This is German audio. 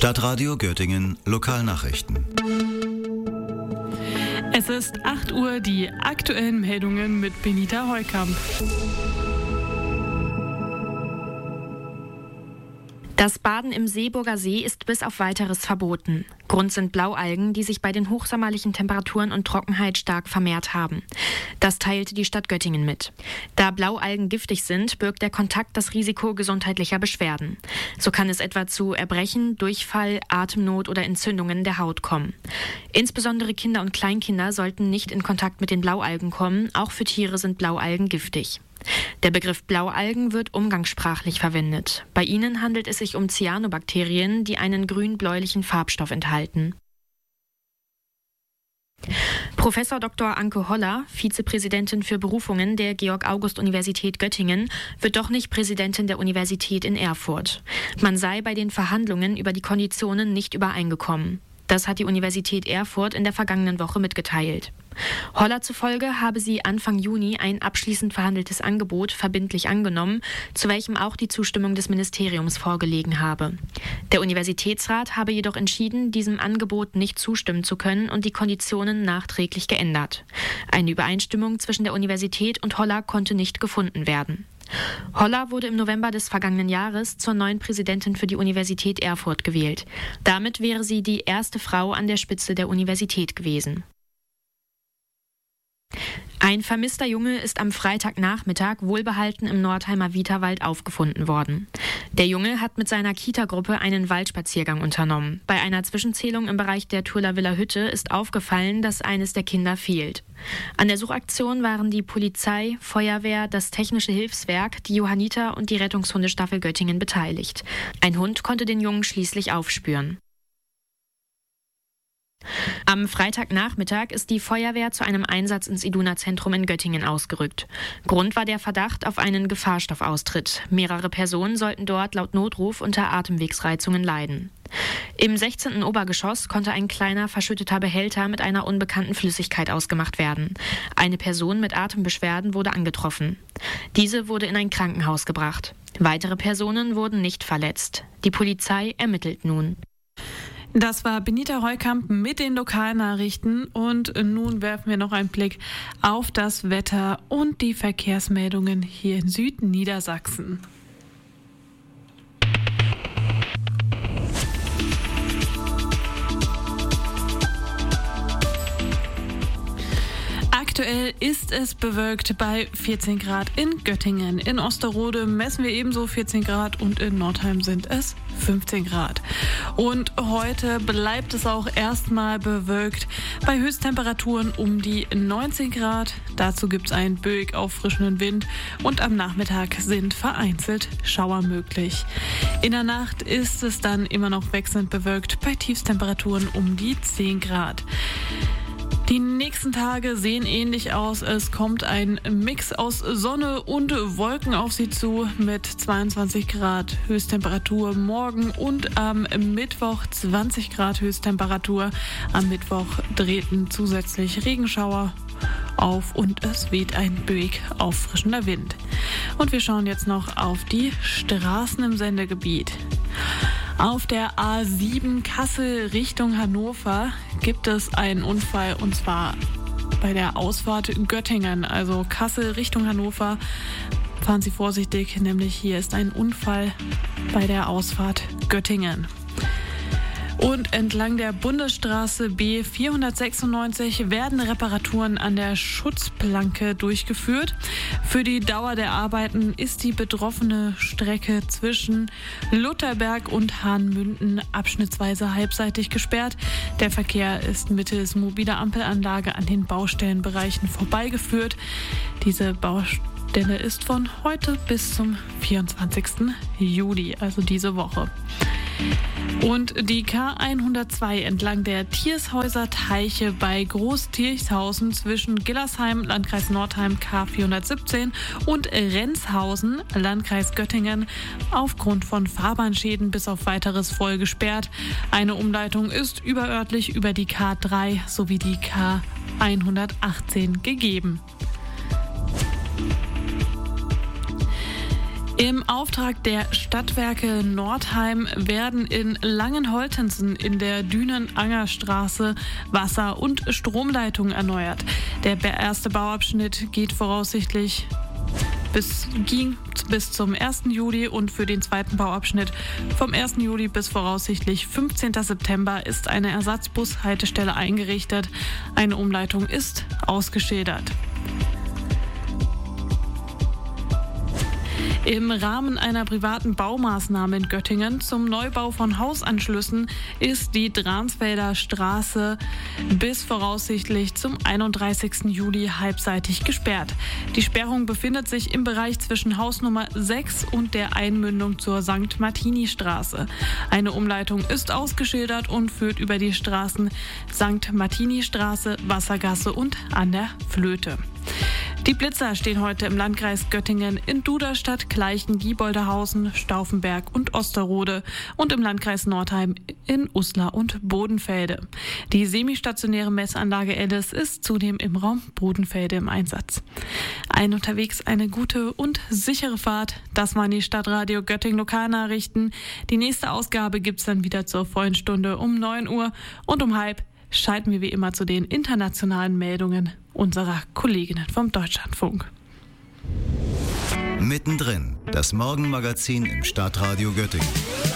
Stadtradio Göttingen Lokalnachrichten. Es ist 8 Uhr, die aktuellen Meldungen mit Benita Heukamp. Das Baden im Seeburger See ist bis auf Weiteres verboten. Grund sind Blaualgen, die sich bei den hochsommerlichen Temperaturen und Trockenheit stark vermehrt haben. Das teilte die Stadt Göttingen mit. Da Blaualgen giftig sind, birgt der Kontakt das Risiko gesundheitlicher Beschwerden. So kann es etwa zu Erbrechen, Durchfall, Atemnot oder Entzündungen der Haut kommen. Insbesondere Kinder und Kleinkinder sollten nicht in Kontakt mit den Blaualgen kommen. Auch für Tiere sind Blaualgen giftig. Der Begriff Blaualgen wird umgangssprachlich verwendet. Bei ihnen handelt es sich um Cyanobakterien, die einen grün-bläulichen Farbstoff enthalten. Professor Dr. Anke Holler, Vizepräsidentin für Berufungen der Georg-August-Universität Göttingen, wird doch nicht Präsidentin der Universität in Erfurt. Man sei bei den Verhandlungen über die Konditionen nicht übereingekommen. Das hat die Universität Erfurt in der vergangenen Woche mitgeteilt. Holler zufolge habe sie Anfang Juni ein abschließend verhandeltes Angebot verbindlich angenommen, zu welchem auch die Zustimmung des Ministeriums vorgelegen habe. Der Universitätsrat habe jedoch entschieden, diesem Angebot nicht zustimmen zu können und die Konditionen nachträglich geändert. Eine Übereinstimmung zwischen der Universität und Holler konnte nicht gefunden werden. Holler wurde im November des vergangenen Jahres zur neuen Präsidentin für die Universität Erfurt gewählt. Damit wäre sie die erste Frau an der Spitze der Universität gewesen. Ein vermisster Junge ist am Freitagnachmittag wohlbehalten im Nordheimer Viterwald aufgefunden worden. Der Junge hat mit seiner Kita-Gruppe einen Waldspaziergang unternommen. Bei einer Zwischenzählung im Bereich der Turler Hütte ist aufgefallen, dass eines der Kinder fehlt. An der Suchaktion waren die Polizei, Feuerwehr, das Technische Hilfswerk, die Johanniter und die Rettungshundestaffel Göttingen beteiligt. Ein Hund konnte den Jungen schließlich aufspüren. Am Freitagnachmittag ist die Feuerwehr zu einem Einsatz ins Iduna-Zentrum in Göttingen ausgerückt. Grund war der Verdacht auf einen Gefahrstoffaustritt. Mehrere Personen sollten dort laut Notruf unter Atemwegsreizungen leiden. Im 16. Obergeschoss konnte ein kleiner verschütteter Behälter mit einer unbekannten Flüssigkeit ausgemacht werden. Eine Person mit Atembeschwerden wurde angetroffen. Diese wurde in ein Krankenhaus gebracht. Weitere Personen wurden nicht verletzt. Die Polizei ermittelt nun. Das war Benita Heukamp mit den Lokalnachrichten und nun werfen wir noch einen Blick auf das Wetter und die Verkehrsmeldungen hier in Südniedersachsen. Aktuell ist es bewölkt bei 14 Grad in Göttingen. In Osterode messen wir ebenso 14 Grad und in Nordheim sind es 15 Grad. Und heute bleibt es auch erstmal bewölkt bei Höchsttemperaturen um die 19 Grad. Dazu gibt es einen böig auffrischenden Wind und am Nachmittag sind vereinzelt Schauer möglich. In der Nacht ist es dann immer noch wechselnd bewölkt bei Tiefstemperaturen um die 10 Grad. Die nächsten Tage sehen ähnlich aus. Es kommt ein Mix aus Sonne und Wolken auf Sie zu mit 22 Grad Höchsttemperatur morgen und am Mittwoch 20 Grad Höchsttemperatur. Am Mittwoch treten zusätzlich Regenschauer auf und es weht ein böig auffrischender Wind. Und wir schauen jetzt noch auf die Straßen im Sendegebiet. Auf der A7 Kassel Richtung Hannover gibt es einen Unfall und zwar bei der Ausfahrt Göttingen, also Kassel Richtung Hannover. Fahren Sie vorsichtig, nämlich hier ist ein Unfall bei der Ausfahrt Göttingen. Und entlang der Bundesstraße B496 werden Reparaturen an der Schutzplanke durchgeführt. Für die Dauer der Arbeiten ist die betroffene Strecke zwischen Lutherberg und Hahnmünden abschnittsweise halbseitig gesperrt. Der Verkehr ist mittels mobiler Ampelanlage an den Baustellenbereichen vorbeigeführt. Diese Baustelle ist von heute bis zum 24. Juli, also diese Woche. Und die K102 entlang der Thiershäuser Teiche bei Groß-Tirchhausen zwischen Gillersheim, Landkreis Nordheim, K417 und Renshausen, Landkreis Göttingen, aufgrund von Fahrbahnschäden bis auf Weiteres voll gesperrt. Eine Umleitung ist überörtlich über die K3 sowie die K118 gegeben. Im Auftrag der Stadtwerke Nordheim werden in Langenholtensen in der Dünenangerstraße Wasser- und Stromleitungen erneuert. Der erste Bauabschnitt ging bis zum 1. Juli und für den zweiten Bauabschnitt vom 1. Juli bis voraussichtlich 15. September ist eine Ersatzbushaltestelle eingerichtet. Eine Umleitung ist ausgeschildert. Im Rahmen einer privaten Baumaßnahme in Göttingen zum Neubau von Hausanschlüssen ist die Dransfelder Straße bis voraussichtlich zum 31. Juli halbseitig gesperrt. Die Sperrung befindet sich im Bereich zwischen Hausnummer 6 und der Einmündung zur St. Martini-Straße. Eine Umleitung ist ausgeschildert und führt über die Straßen St. Martini-Straße, Wassergasse und an der Flöte. Die Blitzer stehen heute im Landkreis Göttingen in Duderstadt, Gleichen, Gieboldehausen, Stauffenberg und Osterode und im Landkreis Nordheim in Uslar und Bodenfelde. Die semistationäre Messanlage Ellis ist zudem im Raum Bodenfelde im Einsatz. Allen unterwegs eine gute und sichere Fahrt. Das waren die Stadtradio Göttingen Lokalnachrichten. Die nächste Ausgabe gibt's dann wieder zur vollen Stunde um 9 Uhr und um 12:30 schalten wir wie immer zu den internationalen Meldungen unserer Kolleginnen vom Deutschlandfunk. Mittendrin, das Morgenmagazin im Stadtradio Göttingen.